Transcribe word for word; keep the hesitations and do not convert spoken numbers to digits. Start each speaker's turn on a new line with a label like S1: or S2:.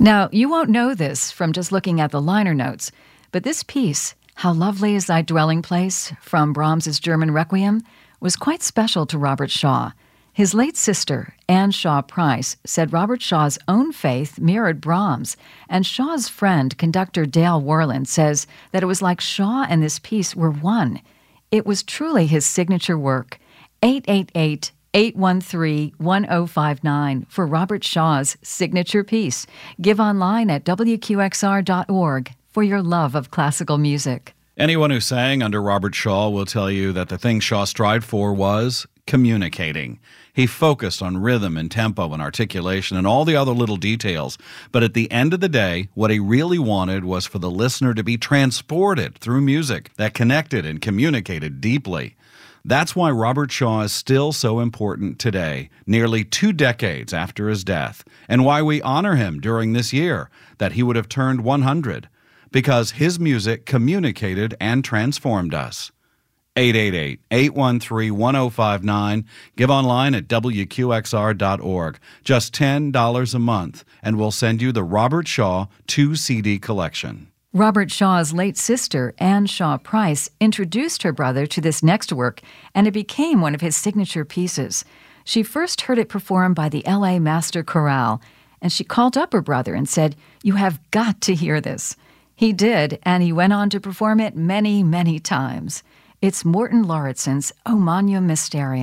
S1: Now, you won't know this from just looking at the liner notes, but this piece, How Lovely is Thy Dwelling Place, from Brahms's German Requiem, was quite special to Robert Shaw. His late sister, Anne Shaw Price, said Robert Shaw's own faith mirrored Brahms, and Shaw's friend, conductor Dale Worland, says that it was like Shaw and this piece were one. It was truly his signature work. eight eight eight, eight one three, one oh five nine for Robert Shaw's signature piece. Give online at W Q X R dot org for your love of classical music.
S2: Anyone who sang under Robert Shaw will tell you that the thing Shaw strived for was communicating. He focused on rhythm and tempo and articulation and all the other little details, but at the end of the day, what he really wanted was for the listener to be transported through music that connected and communicated deeply. That's why Robert Shaw is still so important today, nearly two decades after his death, and why we honor him during this year, that he would have turned one hundred, because his music communicated and transformed us. eight eight eight, eight one three, one oh five nine. Give online at W Q X R dot org. Just ten dollars a month, and we'll send you the Robert Shaw two C D collection.
S1: Robert Shaw's late sister, Anne Shaw Price, introduced her brother to this next work, and it became one of his signature pieces. She first heard it performed by the L A Master Chorale, and she called up her brother and said, "You have got to hear this." He did, and he went on to perform it many, many times. It's Morton Lauritson's O Magnum Mysterium.